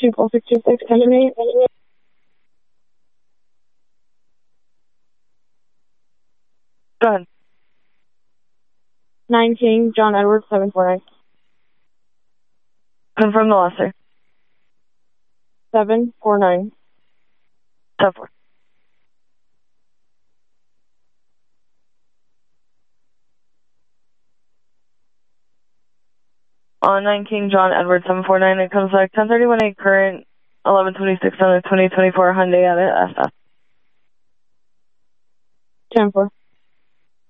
24626, terminate. Go ahead. 9 King, John Edwards, 749. Confirm the last, sir. 749. 10-4. On 9 King, John Edwards, 749. It comes back 1031A current, 1126 on the 2024 Hyundai at SF. 10-4.